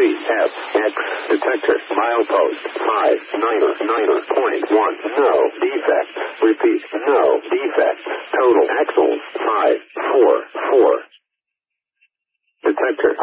CFX detector. Milepost 599.1. No defects. Repeat. No defects. Total axles 544. Detector